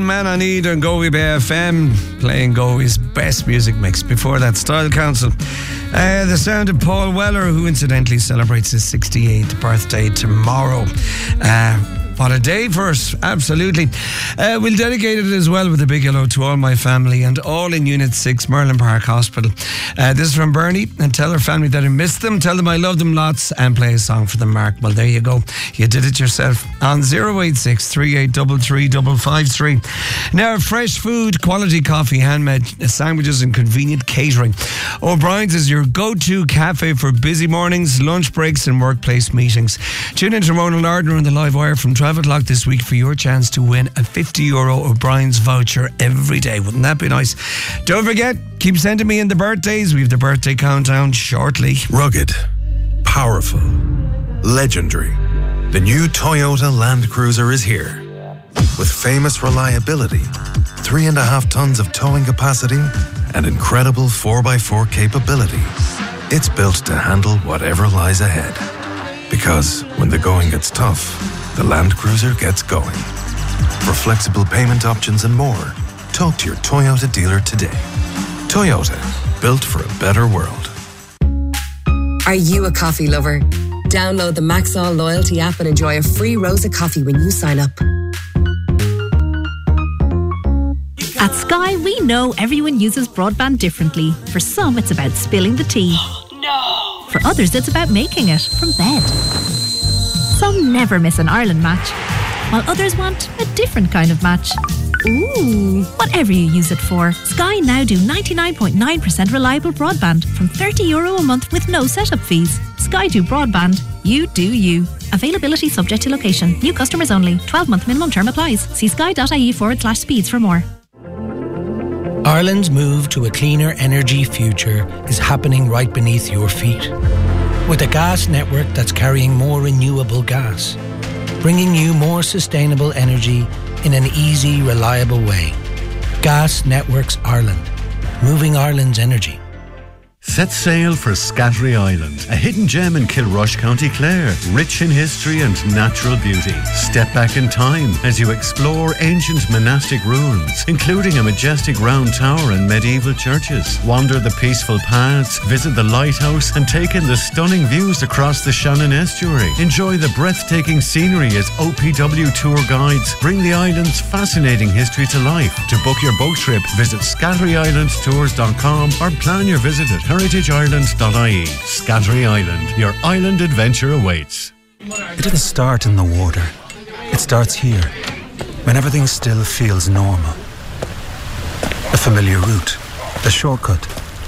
Man I Need on Galway Bay FM, playing Galway's best music mix. Before that, Style Council. The sound of Paul Weller, who incidentally celebrates his 68th birthday tomorrow. What a day for us, absolutely. We'll dedicate it as well with a big hello to all my family and all in Unit 6, Merlin Park Hospital. This is from Bernie, and tell her family that I miss them, tell them I love them lots, and play a song for them, Mark. Well, there you go. You did it yourself on 086 3833 553. Now, fresh food, quality coffee, handmade sandwiches and convenient catering. O'Brien's is your go-to cafe for busy mornings, lunch breaks and workplace meetings. Tune in to Mona Lardner on the live wire from 12 o'clock this week for your chance to win a €50 O'Brien's voucher every day. Wouldn't that be nice? Don't forget, keep sending me in the birthdays. We have the birthday countdown shortly. Rugged, powerful, legendary. The new Toyota Land Cruiser is here. With famous reliability, 3.5 tons of towing capacity, and incredible 4x4 capability. It's built to handle whatever lies ahead. Because when the going gets tough, the Land Cruiser gets going. For flexible payment options and more, talk to your Toyota dealer today. Toyota, built for a better world. Are you a coffee lover? Download the Maxall loyalty app and enjoy a free roast of coffee when you sign up. At Sky, we know everyone uses broadband differently. For some, it's about spilling the tea. No! For others, it's about making it from bed. Some never miss an Ireland match, while others want a different kind of match. Ooh! Whatever you use it for, Sky now do 99.9% reliable broadband from €30 a month with no setup fees. Sky do broadband. You do you. Availability subject to location. New customers only. 12-month minimum term applies. See sky.ie/speeds for more. Ireland's move to a cleaner energy future is happening right beneath your feet. With a gas network that's carrying more renewable gas, bringing you more sustainable energy in an easy, reliable way. Gas Networks Ireland, moving Ireland's energy. Set sail for Scattery Island, a hidden gem in Kilrush, County Clare, rich in history and natural beauty. Step back in time as you explore ancient monastic ruins, including a majestic round tower and medieval churches. Wander the peaceful paths, visit the lighthouse and take in the stunning views across the Shannon Estuary. Enjoy the breathtaking scenery as OPW tour guides bring the island's fascinating history to life. To book your boat trip, visit scatteryislandtours.com or plan your visit at heritageisland.ie. Scattery Island, your island adventure awaits. It doesn't start in the water. It starts here, when everything still feels normal. A familiar route, a shortcut,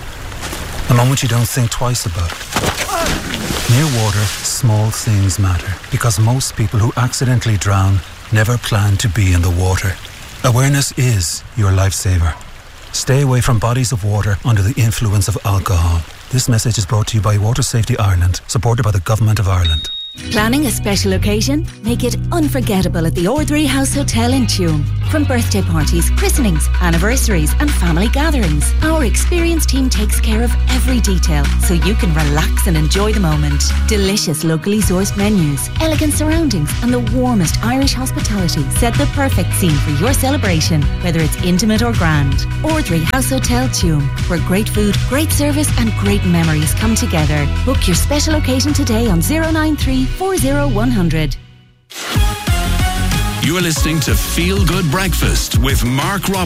a moment you don't think twice about. Near water, small things matter, because most people who accidentally drown never plan to be in the water. Awareness is your lifesaver. Stay away from bodies of water under the influence of alcohol. This message is brought to you by Water Safety Ireland, supported by the Government of Ireland. Planning a special occasion? Make it unforgettable at the Ordinary House Hotel in Tuam. From birthday parties, christenings, anniversaries and family gatherings, our experienced team takes care of every detail so you can relax and enjoy the moment. Delicious locally sourced menus, elegant surroundings and the warmest Irish hospitality set the perfect scene for your celebration, whether it's intimate or grand. Ordinary House Hotel Tuam, where great food, great service and great memories come together. Book your special occasion today on 093 40100. You're listening to Feel Good Breakfast with Mark Roberts.